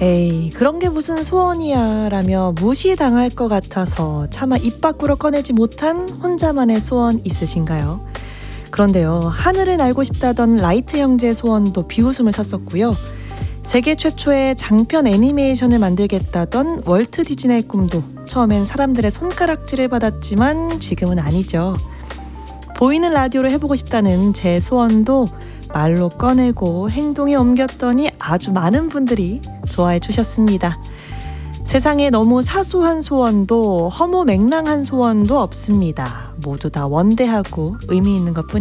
에이, 그런 게 무슨 소원이야 라며 무시당할 것 같아서 차마 입 밖으로 꺼내지 못한 혼자만의 소원 있으신가요? 그런데요, 하늘을 날고 싶다던 라이트 형제의 소원도 비웃음을 샀었고요. 세계 최초의 장편 애니메이션을 만들겠다던 월트 디즈니의 꿈도 처음엔 사람들의 손가락질을 받았지만 지금은 아니죠. 보이는 라디오로 해보고 싶다는 제 소원도 말로 꺼내고 행동에 옮겼더니 아주 많은 분들이 좋아해 주셨습니다. 세상에 너무 사소한 소원도 허무맹랑한 소원도 없습니다. 모두 다 원대하고 의미 있는 것뿐입니다.